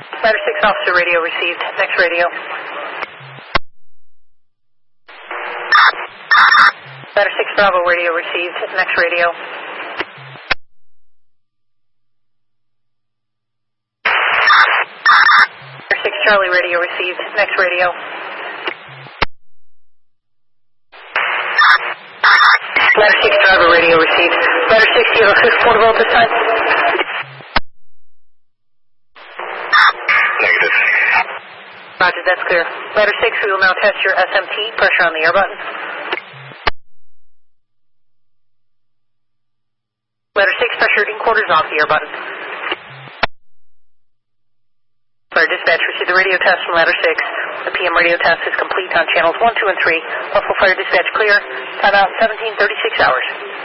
Ladder 6 officer radio received. Next radio. Ladder 6 Bravo radio received. Next radio. Ladder 6 Charlie radio received. Next radio. Ladder 6 Driver radio received. Ladder 6, do you have a fifth portable at this time? Negative. Roger, that's clear. Ladder 6, we will now test your SMT, pressure on the air button. Ladder 6, pressure in quarters off the air button. Ladder dispatch, received the radio test from Ladder 6. The PM radio test is complete on channels 1, 2, and 3. Multiple fire dispatch clear. Time out 17:36 hours.